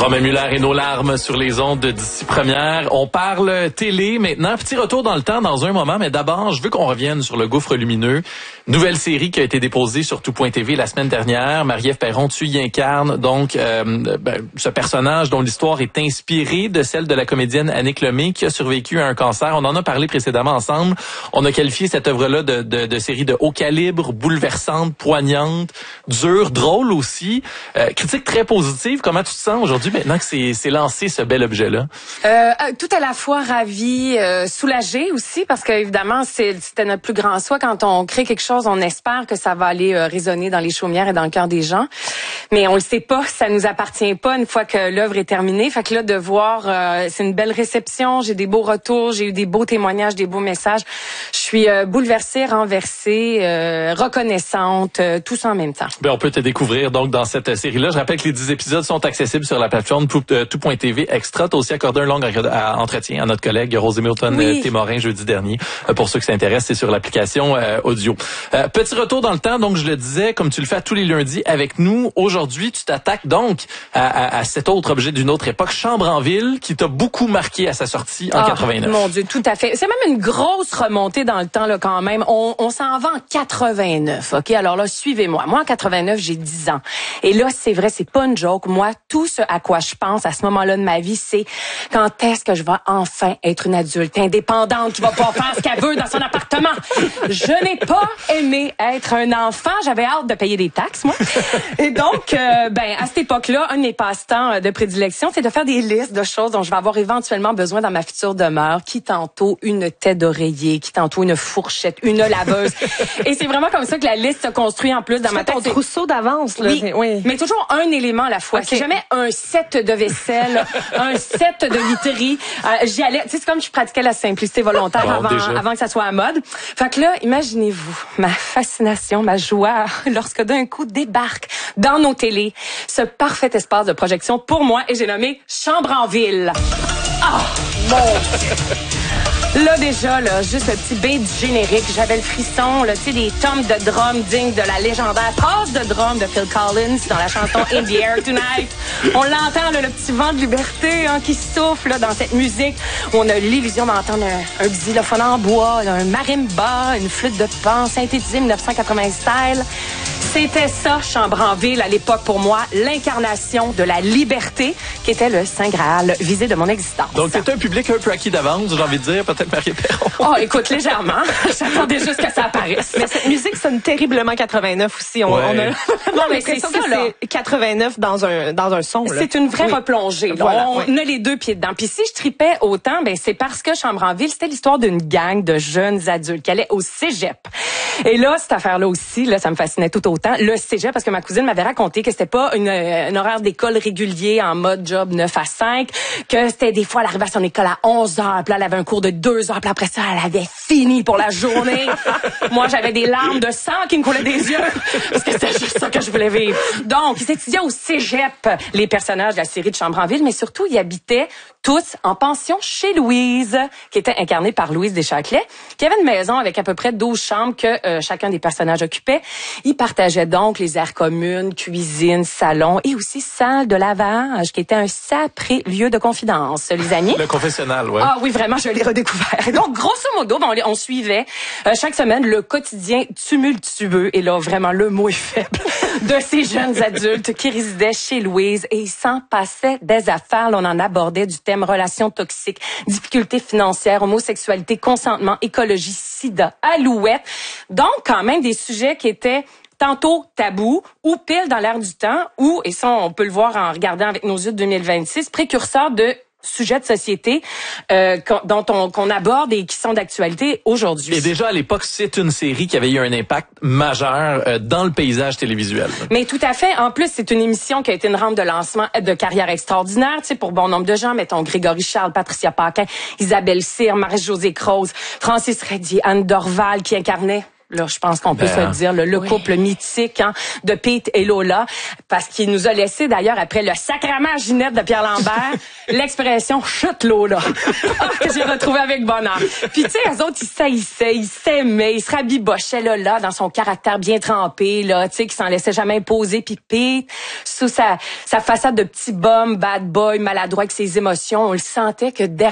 Romain Muller et nos larmes sur les ondes d'ici première. On parle télé maintenant. Petit retour dans le temps dans un moment, mais d'abord, je veux qu'on revienne sur Le Gouffre lumineux. Nouvelle série qui a été déposée sur Tout.tv la semaine dernière. Marie-Ève Perron, tu y incarnes donc ce personnage dont l'histoire est inspirée de celle de la comédienne Annick Lemay qui a survécu à un cancer. On en a parlé précédemment ensemble. On a qualifié cette œuvre-là de série de haut calibre, bouleversante, poignante, dure, drôle aussi. Critique très positive. Comment tu te sens aujourd'hui maintenant que c'est lancé ce bel objet-là? Tout à la fois ravie, soulagée aussi, parce que évidemment c'était notre plus grand souhait quand on crée quelque chose, on espère que ça va aller résonner dans les chaumières et dans le cœur des gens. Mais on le sait pas, ça nous appartient pas une fois que l'œuvre est terminée. Fait que là, de voir, c'est une belle réception, j'ai des beaux retours, j'ai eu des beaux témoignages, des beaux messages. Je suis bouleversée, renversée, reconnaissante, tout ça en même temps. On peut te découvrir donc dans cette série-là. Je rappelle que les 10 épisodes sont accessibles sur la plateforme Tout.tv Extra. Tu as aussi accordé un long entretien à notre collègue Rosé Milton-Témorin jeudi dernier. Pour ceux qui s'intéressent, c'est sur l'application audio. Petit retour dans le temps, donc je le disais, comme tu le fais tous les lundis avec nous. Aujourd'hui, tu t'attaques donc à cet autre objet d'une autre époque, Chambre en ville, qui t'a beaucoup marqué à sa sortie en 89. Mon Dieu, tout à fait. C'est même une grosse remontée dans le temps là quand même. On s'en va en 89, OK? Alors là, suivez-moi. Moi, en 89, j'ai 10 ans. Et là, c'est vrai, c'est pas une joke. Moi, tout ce à quoi je pense à ce moment-là de ma vie, c'est quand est-ce que je vais enfin être une adulte indépendante qui va pouvoir faire ce qu'elle veut dans son appartement. Je n'ai pas aimé être un enfant. J'avais hâte de payer des taxes, moi. Et donc, à cette époque-là, un de mes passe-temps de prédilection, c'est de faire des listes de choses dont je vais avoir éventuellement besoin dans ma future demeure. Qui tantôt une tête d'oreiller, qui tantôt une fourchette, une laveuse. Et c'est vraiment comme ça que la liste se construit en plus dans ma tête. Ton trousseau d'avance, là. Oui, mais toujours un élément à la fois. Okay. C'est jamais un set de vaisselle, un set de literie. J'y allais, tu sais, c'est comme je pratiquais la simplicité volontaire avant que ça soit à mode. Fait que là, imaginez-vous ma fascination, ma joie lorsque d'un coup débarque dans nos télés ce parfait espace de projection pour moi et j'ai nommé Chambre en ville. Mon Dieu! Là, déjà, juste le petit bain du générique, j'avais le frisson, tu sais, des tomes de drum dignes de la légendaire passe de drum de Phil Collins dans la chanson In the Air Tonight. On l'entend, le petit vent de liberté qui souffle dans cette musique où on a l'illusion d'entendre un xylophone en bois, un marimba, une flûte de pan synthétisée 1980 style. C'était ça, Chambre en ville, à l'époque, pour moi, l'incarnation de la liberté, qui était le Saint Graal visé de mon existence. Donc, t'es un public un peu acquis d'avance, j'ai envie de dire, peut-être Marie-Ève Perron. Oh, écoute, légèrement. J'attendais juste que ça apparaisse. Mais cette musique sonne terriblement 89 aussi. On a... Non, mais c'est ça, là. C'est 89 dans un son, là. C'est une vraie replongée. Voilà, on a les deux pieds dedans. Puis si je tripais autant, c'est parce que Chambre en ville, c'était l'histoire d'une gang de jeunes adultes qui allaient au cégep. Et là, cette affaire-là aussi, ça me fascinait tout autant. Le cégep, parce que ma cousine m'avait raconté que c'était pas un horaire d'école régulier en mode job 9 à 5, que c'était des fois, elle arrivait à son école à 11 heures, puis là, elle avait un cours de 2 heures, puis après ça, elle avait fini pour la journée. Moi, j'avais des larmes de sang qui me coulaient des yeux, parce que c'était juste ça que je voulais vivre. Donc, ils étudiaient au cégep, les personnages de la série de Chambre en ville, mais surtout, ils habitaient tous en pension chez Louise, qui était incarnée par Louise Deschâtelet, qui avait une maison avec à peu près 12 chambres que chacun des personnages occupait. Ils partageaient donc les aires communes, cuisine, salon et aussi salle de lavage, qui était un sacré lieu de confidence, les amis. Le confessionnal, ouais. Ah oui, vraiment, je l'ai redécouvert. Donc, grosso modo, on suivait chaque semaine le quotidien tumultueux, et là, vraiment, le mot est faible, de ces jeunes adultes qui résidaient chez Louise et ils s'en passaient des affaires. Là, on en abordait du thème relations toxiques, difficultés financières, homosexualité, consentement, écologie, sida, alouette. Donc, quand même, des sujets qui étaient tantôt tabous ou pile dans l'air du temps ou, et ça, on peut le voir en regardant avec nos yeux de 2026, précurseurs de sujets de société qu'on aborde et qui sont d'actualité aujourd'hui. Et déjà à l'époque, c'est une série qui avait eu un impact majeur dans le paysage télévisuel. Mais tout à fait. En plus, c'est une émission qui a été une rampe de lancement de carrière extraordinaire, tu sais, pour bon nombre de gens. Mettons Grégory Charles, Patricia Paquin, Isabelle Cyr, Marie-Josée Croze, Francis Redier, Anne Dorval qui incarnait Là, je pense qu'on peut se dire le couple mythique de Pete et Lola, parce qu'il nous a laissé d'ailleurs après le sacrement Ginette de Pierre Lambert l'expression chute Lola que j'ai retrouvé avec bonheur. Puis tu sais, eux autres ils saillissaient, ils s'aimaient, ils se rabibochaient Lola dans son caractère bien trempé là, tu sais, qui s'en laissait jamais imposer. Puis Pete sous sa façade de petit bum, bad boy, maladroit avec ses émotions, on le sentait que derrière